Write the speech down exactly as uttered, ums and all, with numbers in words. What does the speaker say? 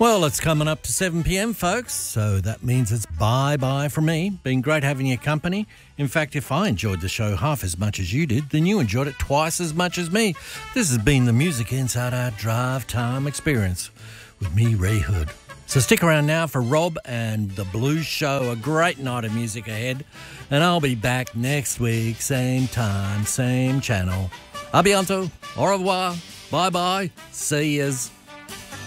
Well, it's coming up to seven p.m, folks, so that means it's bye-bye from me. Been great having your company. In fact, if I enjoyed the show half as much as you did, then you enjoyed it twice as much as me. This has been the Music Inside Our Drive Time Experience with me, Ray Hood. So stick around now for Rob and the Blues Show. A great night of music ahead. And I'll be back next week, same time, same channel. A bientôt. Au revoir. Bye-bye. See yous.